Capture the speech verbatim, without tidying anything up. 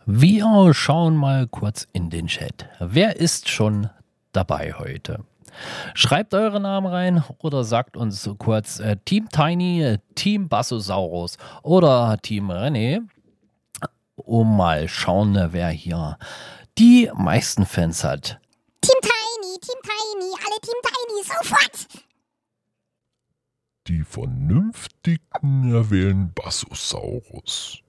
Wir schauen mal kurz in den Chat. Wer ist schon dabei heute? Schreibt eure Namen rein oder sagt uns so kurz äh, Team Tiny, äh, Team Bassosaurus oder Team René, um mal schauen, äh, wer hier die meisten Fans hat. Team Tiny, Team Tiny, alle Team Tiny, sofort! Die Vernünftigen erwählen Bassosaurus.